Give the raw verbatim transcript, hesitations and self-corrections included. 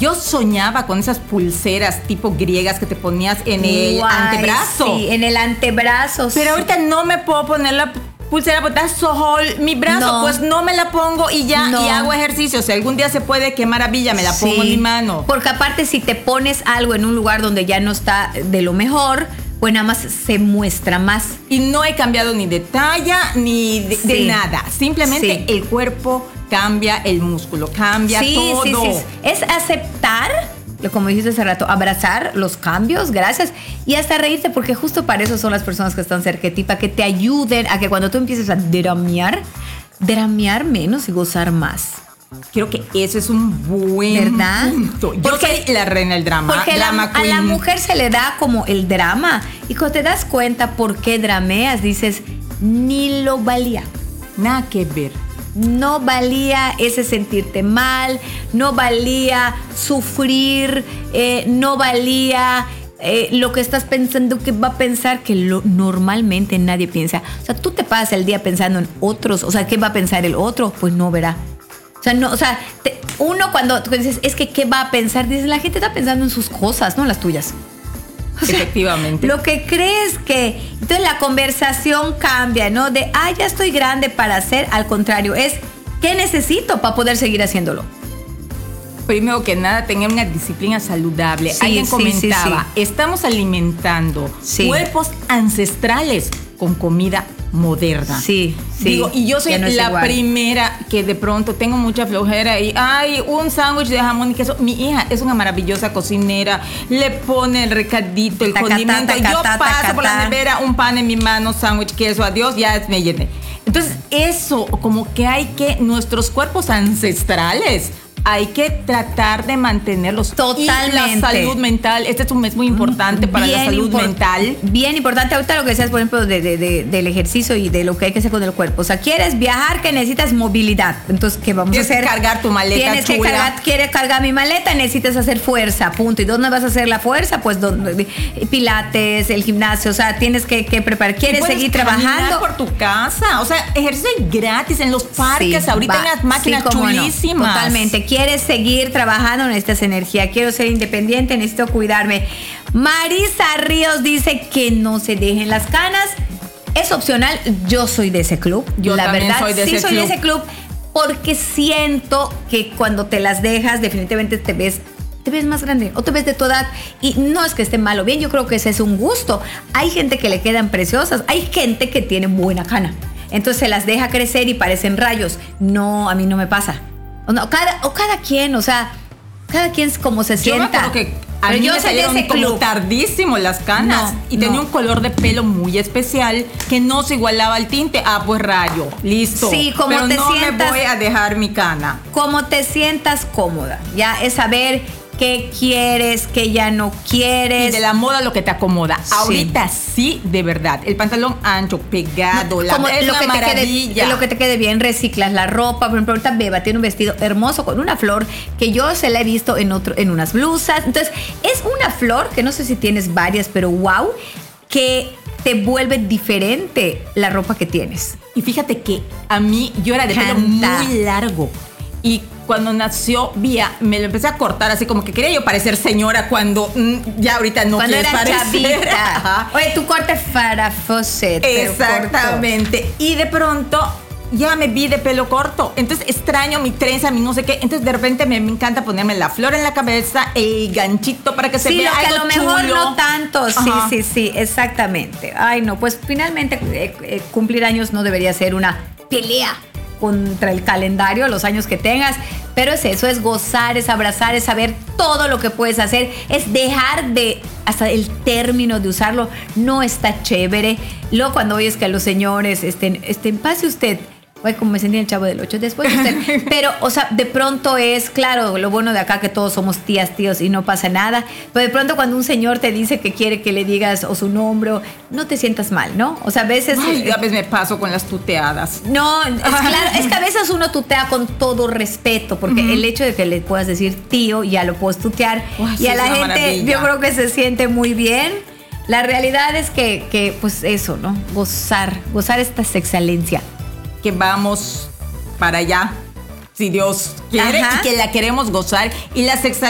yo soñaba con esas pulseras tipo griegas que te ponías en el Guay, antebrazo. Sí, en el antebrazo. Pero sí. ahorita no me puedo poner la pulsera porque está sojo mi brazo, No. pues no me la pongo y ya, No. y hago ejercicio. Si algún día se puede, qué maravilla, me la pongo en Sí. mi mano. Porque aparte, si te pones algo en un lugar donde ya no está de lo mejor, pues nada más se muestra más. Y no he cambiado ni de talla ni de, Sí. de nada. Simplemente Sí. el cuerpo cambia, el músculo cambia, Sí, todo. sí, sí. Es aceptar, como dijiste hace rato, abrazar los cambios, gracias, y hasta reírte, porque justo para eso son las personas que están cerca de ti, para que te ayuden a que cuando tú empieces a dramear, dramear menos y gozar más. Creo que eso es un buen ¿Verdad? punto. Yo Porque- soy la reina del drama. Porque la- drama a la queen. mujer se le da como el drama, y cuando te das cuenta por qué drameas, dices, ni lo valía. Nada que ver. No valía ese sentirte mal, no valía sufrir, eh, no valía eh, lo que estás pensando que va a pensar, que lo, normalmente nadie piensa. O sea, tú te pasas el día pensando en otros, o sea, ¿qué va a pensar el otro? Pues no verá. O sea, no, o sea, te- uno cuando tú dices, es que ¿qué va a pensar? Dices, la gente está pensando en sus cosas, no en las tuyas. O sea, Efectivamente. Lo que crees que... Entonces la conversación cambia, ¿no? De, ah, ya estoy grande para hacer. Al contrario, es, ¿qué necesito para poder seguir haciéndolo? Primero que nada, tener una disciplina saludable. Sí, Alguien sí, comentaba, sí, estamos alimentando Sí. cuerpos ancestrales con comida moderna. Sí, sí. Digo, y yo soy Ya no es la igual. primera que de pronto tengo mucha flojera y, ay, un sándwich de jamón y queso. Mi hija es una maravillosa cocinera, le pone el recadito, el Tacatá, condimento. tacatá, Yo paso tacatá. por la nevera, un pan en mi mano, sándwich, queso, adiós, ya me llené. Entonces, eso, como que hay que, nuestros cuerpos ancestrales, hay que tratar de mantenerlos. Totalmente. Y la salud mental, este es un mes muy importante para la Bien salud impor- mental. Bien importante. Ahorita lo que decías, por ejemplo, de, de- de- del ejercicio y de lo que hay que hacer con el cuerpo. O sea, quieres viajar, que necesitas movilidad. Entonces, ¿qué vamos Tienes a hacer? que cargar tu maleta Tienes que chula. cargar, quieres cargar mi maleta, necesitas hacer fuerza, punto. ¿Y dónde vas a hacer la fuerza? Pues donde, pilates, el gimnasio, o sea, tienes que, que preparar. ¿Quieres Puedes seguir caminar trabajando? por tu casa, o sea, ejercicio gratis en los parques, Sí, ahorita va. en las máquinas Sí, cómo no. chulísimas. Totalmente. ¿Quieres seguir trabajando? Necesitas energía. Quiero ser independiente, necesito cuidarme. Marisa Ríos dice que no se dejen las canas. Es opcional. Yo soy de ese club. Yo la también verdad, soy de sí ese soy club. de ese club porque siento que cuando te las dejas, definitivamente te ves te ves más grande o te ves de tu edad, y no es que esté mal o bien, yo creo que ese es un gusto. Hay gente que le quedan preciosas, hay gente que tiene buena cana, entonces se las deja crecer y parecen rayos. No, a mí no me pasa. O, no, cada, o cada quien, o sea, cada quien es como se Yo me sienta. acuerdo que a Pero mí yo me soy de salieron ese como club. tardísimo las canas No, y tenía no. un color de pelo muy especial que no se igualaba al tinte. Ah, pues rayo, listo. Sí, como Pero te no sientas- me voy a dejar mi cana. Como te sientas cómoda, ya es saber qué quieres, qué ya no quieres. Y de la moda lo que te acomoda. Sí. Ahorita sí, de verdad. El pantalón ancho, pegado, la Como es lo una que, te maravilla. quede, lo que te quede bien, reciclas la ropa. Por ejemplo, ahorita Beba tiene un vestido hermoso con una flor que yo se la he visto en otro, en unas blusas. Entonces, es una flor que no sé si tienes varias, pero wow, que te vuelve diferente la ropa que tienes. Y fíjate que a mí yo era de pelo Canta. muy largo. Y cuando nació Vía, me lo empecé a cortar así como que quería yo parecer señora cuando mm, ya ahorita no Cuando quieres era parecer. chavita. Ajá. Oye, tu corte farafoset. pero Exactamente. Y de pronto ya me vi de pelo corto. Entonces extraño mi trenza, mi no sé qué. Entonces de repente me, me encanta ponerme la flor en la cabeza, el ganchito para que se Sí, vea lo que a algo lo mejor chulo. no tanto. Sí, Ajá. sí, sí, exactamente. Ay, no, pues finalmente eh, eh, cumplir años no debería ser una pelea contra el calendario, los años que tengas, pero es eso, es gozar, es abrazar, es saber todo lo que puedes hacer, es dejar de, hasta el término de usarlo, no está chévere. Luego cuando oyes que a los señores, estén, estén, pase usted, Ay, como me sentí en el Chavo del Ocho después de usted. Pero, o sea, de pronto es, claro, lo bueno de acá que todos somos tías, tíos y no pasa nada. Pero de pronto cuando un señor te dice que quiere que le digas o su nombre, no te sientas mal, ¿no? O sea, a veces... Ay, a veces me paso con las tuteadas. No, es claro, es que a veces uno tutea con todo respeto, porque uh-huh. el hecho de que le puedas decir tío, ya lo puedes tutear. Uy, y a sí, la es una gente, maravilla. yo creo que se siente muy bien. La realidad es que, que, pues eso, ¿no? Gozar, gozar esta excelencia. Que vamos para allá, si Dios quiere, Ajá. y que la queremos gozar. Y la